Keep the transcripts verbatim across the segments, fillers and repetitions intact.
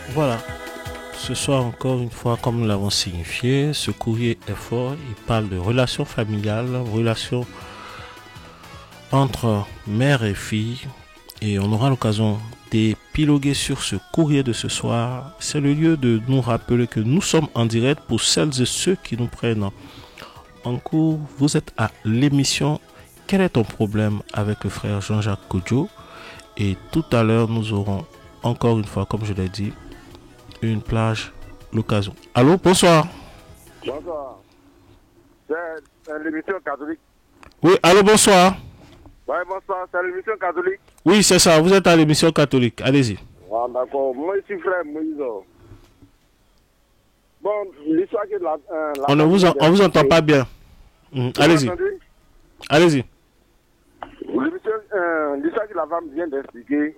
Voilà. Ce soir, encore une fois, comme nous l'avons signifié, ce courrier est fort. Il parle de relations familiales, relations entre mère et fille. Et on aura l'occasion d'épiloguer sur ce courrier de ce soir. C'est le lieu de nous rappeler que nous sommes en direct pour celles et ceux qui nous prennent en cours. Vous êtes à l'émission Quel est ton problème avec le frère Jean-Jacques Kodjo. Et tout à l'heure, nous aurons encore une fois, comme je l'ai dit, une plage, l'occasion. Allô, bonsoir. Bonsoir. C'est l'émission catholique. Oui, allô, bonsoir. Oui, bonsoir, c'est l'émission catholique. Oui, c'est ça, vous êtes à l'émission catholique. Allez-y. Ah, d'accord. Moi, je suis frère Moïse. Bon, l'histoire que la, euh, la On ne vous, en, on vous entend pas bien. Mmh, allez-y. Allez-y. Euh, l'histoire que la femme vient d'expliquer,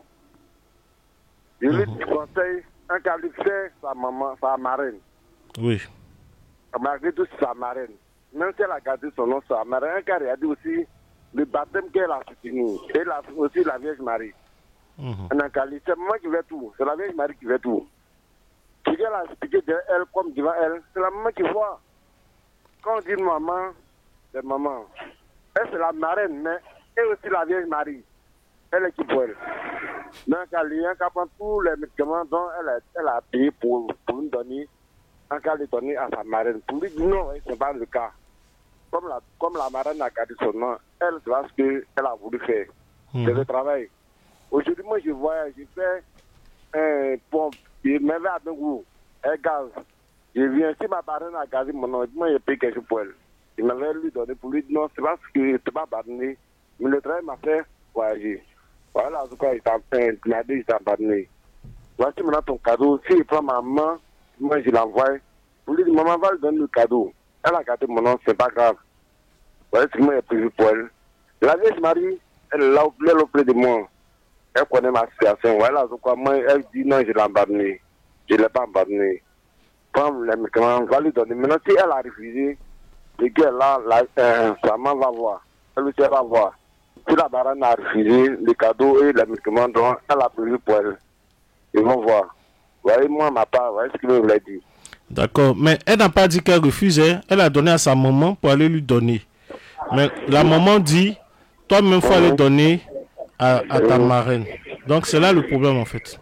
je lui mmh. conseille un califet, sa maman, sa marraine. Oui. Malgré tout, sa marraine. Même si elle a gardé son nom, sa marraine, un cas, il a dit aussi le baptême qu'elle a soutenu. Et la, aussi la Vierge Marie. Mmh. Un califet, c'est maman qui fait tout. C'est la Vierge Marie qui fait tout. Ce qu'elle a expliqué d'elle comme devant elle, c'est la maman qui voit. Quand on dit maman, c'est maman. Elle, c'est la marraine, mais et aussi la Vierge Marie. Elle est qui pour elle. Donc, elle a prend tous les médicaments dont elle a, elle a payé pour, pour nous donner, en cas de donner à sa marraine. Pour lui dire non, ce n'est pas le cas. Comme la, comme la marraine a gardé son nom, elle doit ce qu'elle a voulu faire. Mmh. C'est le travail. Aujourd'hui, moi, je vois, je fais un pompe, je me vais à Bengou, un gaz. Je viens, si ma marraine a gardé mon nom, moi, je paye quelque chose pour elle. Je m'avais lui donné pour lui dire non, c'est parce que je ne t'ai pas abandonné. Mais le travail m'a fait voyager. Voilà, en tout cas, il m'a dit, il t'a abandonné. Voici maintenant ton cadeau. S'il prend ma maman, moi je l'envoie. Pour lui dire, maman va lui donner le cadeau. Elle a gardé mon nom, c'est pas grave. Voilà ce que moi j'ai prévu pour elle. La Vierge Marie, elle est là auprès de moi. Elle connaît ma situation. Voilà, en tout cas, moi, elle dit non, je l'ai abandonné. Je ne l'ai pas abandonné. Prends les médicaments, va lui donner. Maintenant, si elle a refusé, et qu'elle là, la, euh, sa maman va voir. Elle aussi va voir. Si la baronne a refusé les cadeaux et les médicaments dont elle a prévu pour elle, ils vont voir. Vous voyez, moi, ma part, vous voyez ce que je voulais dire. D'accord, mais elle n'a pas dit qu'elle refusait. Elle a donné à sa maman pour aller lui donner. Mais la maman dit, toi-même, il faut aller donner à, à ta marraine. Donc, c'est là le problème, en fait.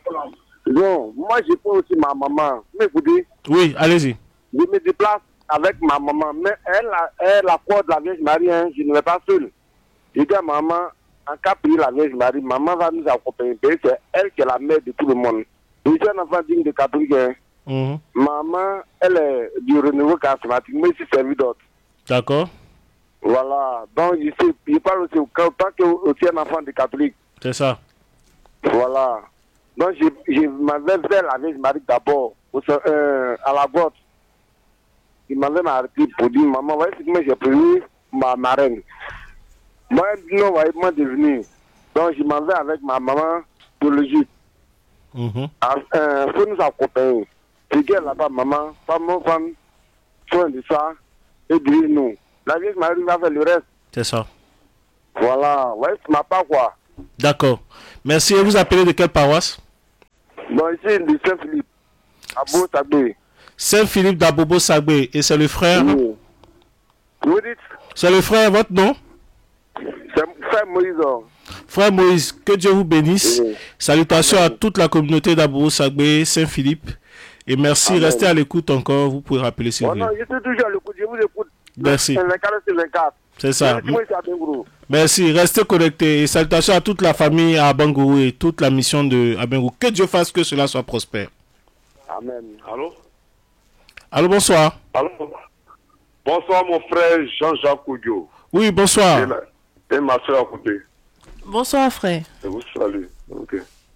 Non, moi, je prends aussi ma maman. Mais vous dites. Oui, allez-y. Je me déplace avec ma maman, mais elle, elle accorde la Vierge Marie, hein, je ne vais pas seul. Je dis à maman, en cas de la Vierge Marie, maman va nous accompagner. C'est elle qui est la mère de tout le monde. Je suis un enfant digne de catholique. Hein. Mm-hmm. Maman, elle est du renouveau charismatique, mais je suis servi d'autres. D'accord. Voilà. Donc, je, sais, je parle aussi autant que aussi un enfant de catholique. C'est ça. Voilà. Donc, je, je m'avais vers la Vierge Marie d'abord, euh, à la grotte. Il m'avait arrêté pour dire, maman, voyez ce que j'ai prévu, ma marraine. Moi, non, voyez, moi, devenu. Donc, je m'en vais avec ma maman biologique. Il mm-hmm. faut nous accompagner. C'est qu'elle là-bas, maman, femme, femme, soin de ça, et dire nous. La Vierge Marie va faire le reste. C'est ça. Voilà, ouais, c'est ma part, quoi. D'accord. Merci. Et vous appelez de quelle paroisse? Bon, ici, de Saint-Philippe, à Beau-Sagbé. Saint-Philippe d'Abobo Sagbé. Et c'est le frère? Oui. Vous dites? C'est le frère, votre nom? C'est frère Moïse. Frère Moïse, que Dieu vous bénisse. Oui. Salutations Amen. À toute la communauté d'Abobo Sagbé, Saint-Philippe. Et merci. Amen. Restez à l'écoute encore. Vous pouvez rappeler si vous voulez. Non, je suis toujours à l'écoute. Je vous écoute. Merci. vingt-quatre sur vingt-quatre. C'est ça. Merci. Restez connectés. Et salutations à toute la famille à Abangourou et toute la mission de Abangourou. Que Dieu fasse que cela soit prospère. Amen. Allô? Allô, bonsoir. Allô? Bonsoir, mon frère Jean-Jacques Kodjo. Oui, bonsoir. Et, la, et ma soeur à côté. Bonsoir, frère. Je vous salue. Ok.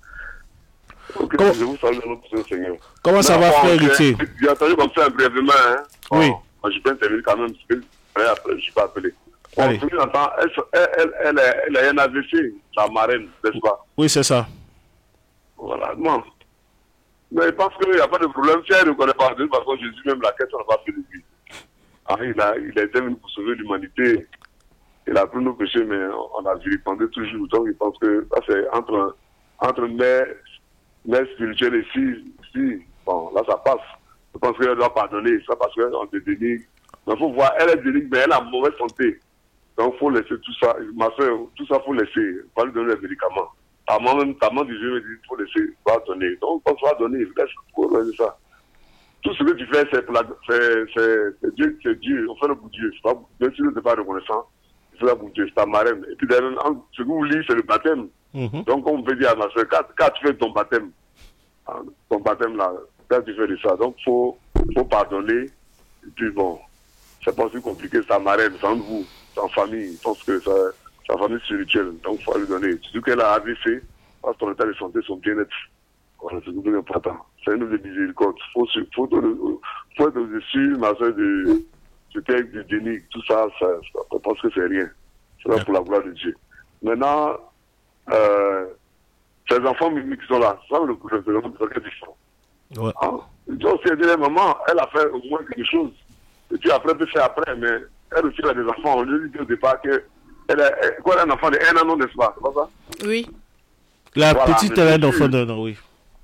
Ok, Comment... je vous salue, notre Seigneur. Comment Mais ça va, frère héritier? J'ai entendu comme ça brièvement. Hein. Oui. Bon, je peux intervenir quand même, parce que après, je suis pas appelé. Bon, tout le monde entend, elle, elle, elle, elle, elle a un A V C, la marraine, n'est-ce pas? Oui, c'est ça. Voilà, non. Mais je pense qu'il n'y a pas de problème. Si elle ne reconnaît pas Dieu, parce que Jésus même, la question n'a pas fait de lui. Ah, il, a, il a été venu pour sauver l'humanité. Il a pris nos péchés, mais on a vilipendé toujours. Donc, il pense que ça, c'est entre, entre mère, mère spirituelle et fille, si, bon, là, ça passe. Je pense qu'elle doit pardonner, ça parce qu'on te dénigre. Mais il faut voir, elle est dénigre, mais elle a mauvaise santé. Donc, il faut laisser tout ça. Ma soeur, tout ça, il faut laisser. Il faut lui donner les médicaments. Ta maman, même, ta maman du jeu me dit, il faut laisser, il faut donner. Donc, quand tu vas donner, laisse, faut laisser ça. Tout ce que tu fais, c'est pour la, c'est, c'est, c'est Dieu, c'est Dieu. On fait le pour Dieu. C'est pas, bien sûr, c'est pas reconnaissant. C'est là pour Dieu, c'est ta marraine. Et puis, derrière, ce que vous lisez, c'est le baptême. Mm-hmm. Donc, on peut dire à ma soeur, quand, quand tu fais ton baptême, ton baptême là, quand tu fais de ça, donc, faut, faut pardonner. Et puis, bon, c'est pas aussi compliqué, c'est ta marraine, c'est entre vous, c'est en famille. Je pense que c'est sa famille spirituelle. Donc, il faut lui donner. Surtout qu'elle a A V C, parce que ton état de santé, son bien-être. Voilà, c'est tout important. C'est une œuvre de miséricorde. Il faut, faut, faut, faut être au-dessus, ma soeur, de ce texte, du déni, tout ça, ça, ça, je pense que c'est rien. C'est là pour la gloire de Dieu. Maintenant, euh, ces enfants mimiques qui sont là, ça, le gouvernement de quelle différence. Ouais. Hein? Donc, c'est dire, maman, elle a fait au moins quelque chose. Et puis après, peut faire après, mais elle aussi, elle a des enfants. On lui dit au départ que elle a, elle, quoi, elle a un enfant de un an, n'est-ce pas? C'est pas ça? Oui. La voilà, petite, elle a un enfant d'un an, oui.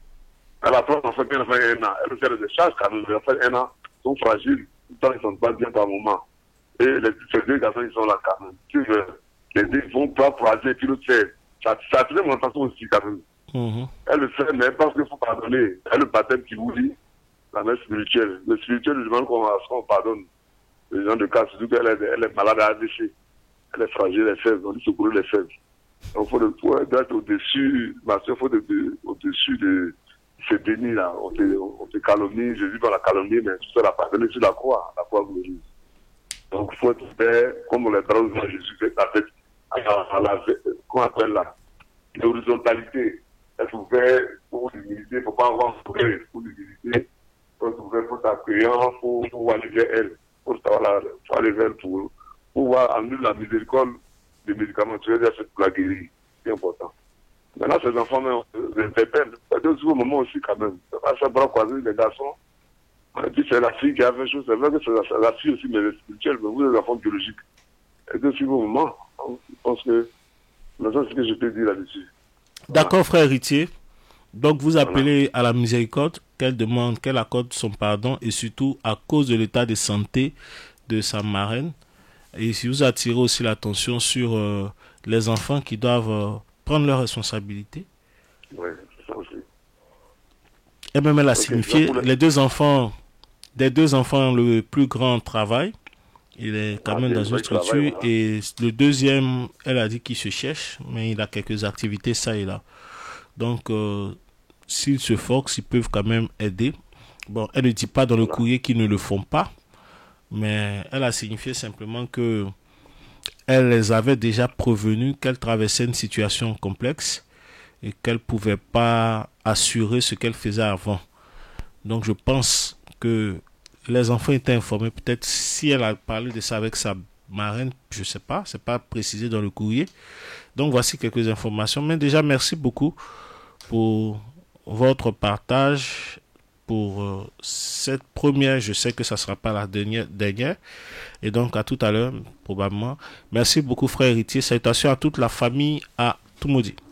Elle a trois enfants qui ont fait un an. Elle aussi, elle a des charges quand même. Les enfants un an sont fragiles. Tout le temps, ils ne sont pas bien par moment. Et les, ces deux garçons, ils sont là quand même. Tu veux, les deux vont pas croiser, puis l'autre fait. Ça, ça faisait mon attention aussi quand même. Mm-hmm. Elle le fait, mais parce qu'il faut pardonner. Elle le baptême qui vous lit, la mère spirituelle. Le spirituel, je demande qu'on qu pardonne. Les gens de cas, surtout qu'elle est, elle est malade à A V C. Elle est fragile, elle est faible. On dit secourir les faibles. Donc, il faut, faut être au-dessus, ma soeur, il faut être au-dessus de ce déni là. On te, on te calomnie, Jésus va la calomnier, mais tu sais la pardonner sur la croix, la croix glorieuse. Donc, il faut être fait, comme on les parle de Jésus, fait la tête, à la, à la, comment on appelle là, l'horizontalité. Elle faut faire pour l'humilité, il ne faut pas avoir pour l'humilité. Il faut trouver pour t'accueillir, il faut, faut aller vers elle. Il faut, faut aller vers elle pour, pour voir en nous la miséricorde des médicaments. Tu veux dire, c'est pour la guérir. C'est important. Maintenant, ces enfants, ils interpellent. C'est un moment aussi, quand même. C'est pas ça, bras croisés, les garçons. Et puis, c'est la fille qui a fait chose. C'est vrai que c'est la, la fille aussi, mais elle est spirituelle, mais vous, les enfants biologiques. Et c'est aussi au moment. Je pense que c'est ce que je peux dire là-dessus. D'accord, frère héritier. Donc, vous appelez à la miséricorde, qu'elle demande, qu'elle accorde son pardon, et surtout à cause de l'état de santé de sa marraine. Et si vous attirez aussi l'attention sur euh, les enfants qui doivent euh, prendre leurs responsabilités. Oui, c'est ça aussi. Et même elle a okay, signifié, les deux enfants, des deux enfants, le plus grand travail, il est quand ah, même dans une structure, travail, voilà. Et le deuxième, elle a dit qu'il se cherche, mais il a quelques activités, ça et là. Donc, euh, s'ils se forcent, ils peuvent quand même aider. Bon, elle ne dit pas dans le voilà. courrier qu'ils ne le font pas, mais elle a signifié simplement que elle les avait déjà prévenus qu'elle traversait une situation complexe et qu'elle ne pouvait pas assurer ce qu'elle faisait avant. Donc, je pense que les enfants étaient informés. Peut-être si elle a parlé de ça avec sa marraine, je ne sais pas, c'est pas précisé dans le courrier. Donc, voici quelques informations. Mais déjà, merci beaucoup pour votre partage, pour euh, cette première. Je sais que ça ne sera pas la dernière, dernière. Et donc, à tout à l'heure, probablement. Merci beaucoup, frère héritier. Salutations à toute la famille à Toumoudi.